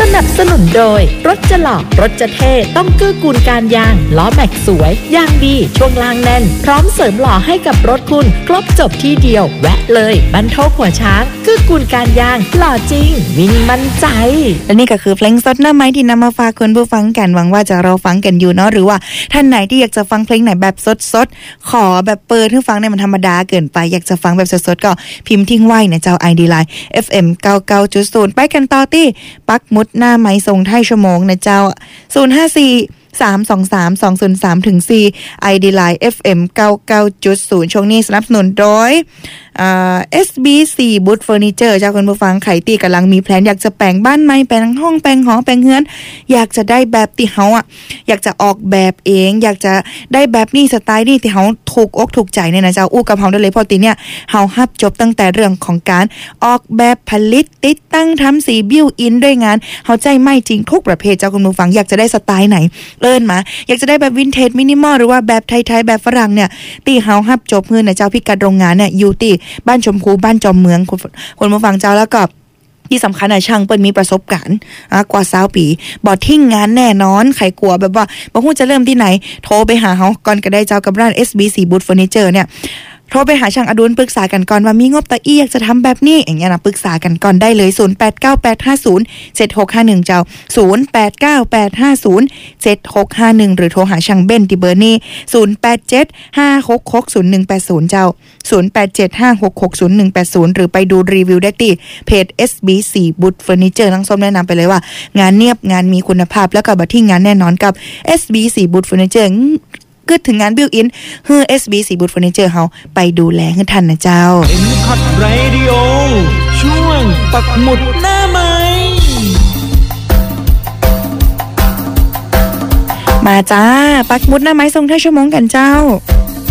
นับสนุนโดยรถจะหล่อรถจะเท่ต้องเกื้อกูลการยางล้อแม็กสวยยางดีช่วงล่างแน่นพร้อมเสริมหล่อให้กับรถคุณครบจบที่เดียวแวะเลยบรรทุกหัวช้างเกื้อกูลการยางหล่อจริงวิ่งมั่นใจและนี่ก็คือเพลงสดหน้าไม้ที่นำมาฝากคุณผู้ฟังกันหวังว่าจะรอฟังกันอยู่เนาะหรือว่าท่านไหนที่อยากจะฟังเพลงไหนแบบสดๆขอแบบเปิดให้ฟังเนี่ยมันธรรมดาเกินไปอยากจะฟังแบบสดๆก็พิมพ์ทิ้งไว้นะเจ้า ID Line FM 99.0 ไปกันต่อที่ปักมุดหน้าไม้ทรงไทยชั่วโมงนะเจ้า054 323 203 4 ID Line FM 99.0 ช่วงนี้สนับสนุนโดยSBC Boot Furniture เจ้าคุณผู้ฟังไข่ตีกำลังมีแพลนอยากจะแปลงบ้านใหม่แปลงห้องแปลงหอแปลงเฮือนอยากจะได้แบบที่เฮาอยากจะออกแบบเองอยากจะได้แบบนี้สไตล์นี่ที่เฮาถูกอกถูกใจเนี่ยนะเจ้าอู้กับเฮาได้เลยพอตีเนี่ยเฮาฮับจบตั้งแต่เรื่องของการออกแบบผลิตติดตั้งทำสีบิวอินด้วยงานเฮาใจไม่จริงทุกประเภทเจ้าคุณผู้ฟังอยากจะได้สไตล์ไหนเอิ้นมาอยากจะได้แบบวินเทจมินิมอลหรือว่าแบบไทยๆแบบฝรั่งเนี่ยตีเฮาฮับจบมื้อนะเจ้าพิกัดโรงงานเนี่ยอยู่ที่บ้านชมพูบ้านจอมเมืองคนมาฟังเจ้าแล้วก็ที่สำคัญช่างเปิ้นมีประสบการณ์กว่า20 ปีบ่ทิ้งงานแน่นอนใครกลัวแบบว่าบ่ฮู้จะเริ่มที่ไหนโทรไปหาเฮาก่อนก็ได้เจ้ากับร้าน SBC Boot Furniture เนี่ยโทรไปหาช่างอดุลปรึกษากันก่อนว่ามีงบตะอี้อยากจะทำแบบนี้อย่างเงี้ยนะปรึกษากันก่อนได้เลย0898507651เจ้า0898507651หรือโทรหาช่างเบนที่เบอร์นี้0875660180เจ้า0875660180หรือไปดูรีวิวได้ที่เพจ SBC Boot Furniture ทั้งส้มแนะนำไปเลยว่างานเนียบงานมีคุณภาพแล้วก็บ่ทิ้งงานแน่นอนกับ SBC Boot Furnitureกึดถึงงานบิวอินเฮือ SBC Boot Furniture เฮาไปดูแลให้ทันนะเจ้า Impact Radio ช่วงปักหมุดหน้าไม้มาจ้าปักหมุดหน้าไม้ทรงไทยชั่วโมงกันเจ้า